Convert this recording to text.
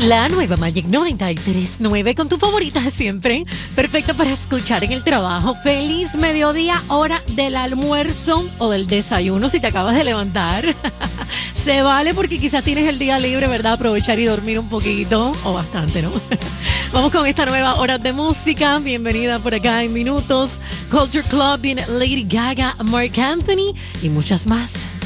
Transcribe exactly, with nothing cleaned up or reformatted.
La nueva Magic noventa y tres punto nueve con tu favorita siempre. Perfecta para escuchar en el trabajo. Feliz mediodía, hora del almuerzo o del desayuno si te acabas de levantar. Se vale porque quizás tienes el día libre, ¿verdad? Aprovechar y dormir un poquito o bastante, ¿no? Vamos con esta nueva hora de música. Bienvenida por acá en minutos. Culture Club, viene Lady Gaga, Marc Anthony y muchas más.